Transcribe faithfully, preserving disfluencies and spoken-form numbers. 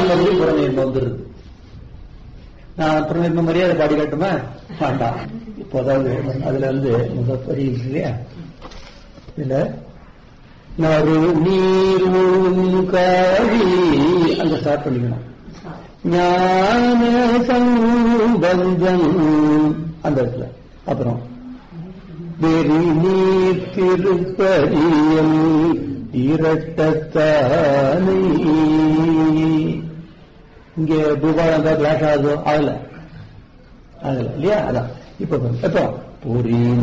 மாதிரி புறநீர்மை வந்துருது. நான் புறநீர்மை மாதிரியே அதை பாடி காட்டுமா? வேண்டாம். இப்போ அதாவது அதுல வந்து முதப்படி இருக்கு இல்லையா, இதுல நறு நீர் காழி அங்க ஸ்டார்ட் பண்ணிக்கணும். ஞான சம்பந்தம் அந்த இடத்துல. அப்புறம் வெறி நீர் திருப்பதியம் இரட்டத்தானை. இங்க பூபாலம் கிளாஸ் ஆகுதோ? ஆகல ஆகல இல்லையா? அதான் இப்ப எப்போ பொறி